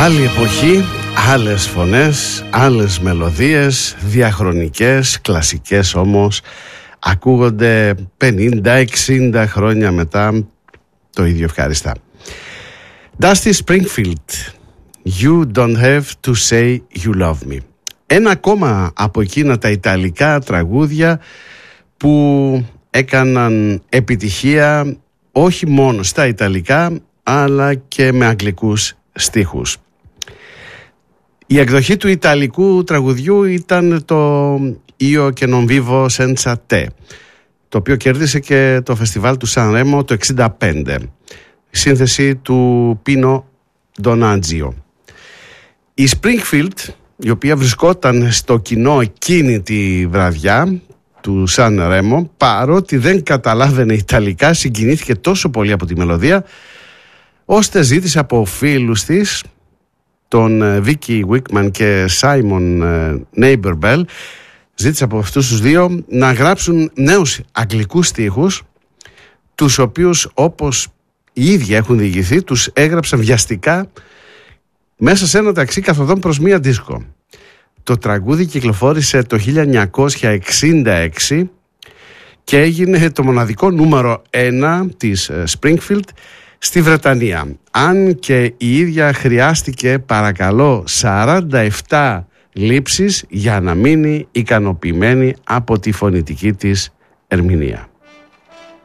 Άλλη εποχή, άλλες φωνές, άλλες μελωδίες, διαχρονικές, κλασικές όμως, ακούγονται 50-60 χρόνια μετά το ίδιο ευχάριστα. Dusty Springfield, You don't have to say you love me. Ένα ακόμα από εκείνα τα ιταλικά τραγούδια που έκαναν επιτυχία όχι μόνο στα ιταλικά αλλά και με αγγλικούς στίχους. Η εκδοχή του ιταλικού τραγουδιού ήταν το Io che non vivo senza te, το οποίο κέρδισε και το φεστιβάλ του Σαν Ρέμο το 1965. Η σύνθεση του Πίνο Ντονάτζιο. Η Springfield, η οποία βρισκόταν στο κοινό εκείνη τη βραδιά του Σαν Ρέμο, παρότι δεν καταλάβαινε ιταλικά, συγκινήθηκε τόσο πολύ από τη μελωδία, ώστε ζήτησε από φίλους της, τον Vicky Wickman και Simon Neighbor-Bell, ζήτησε από αυτούς τους δύο να γράψουν νέους αγγλικούς στίχους, τους οποίους, όπως οι ίδιοι έχουν διηγηθεί, τους έγραψαν βιαστικά μέσα σε ένα ταξί καθοδόν προς μία δίσκο. Το τραγούδι κυκλοφόρησε το 1966 και έγινε το μοναδικό νούμερο 1 της Springfield στη Βρετανία. Αν και η ίδια χρειάστηκε, παρακαλώ, 47 λήψεις για να μείνει ικανοποιημένη από τη φωνητική της ερμηνεία.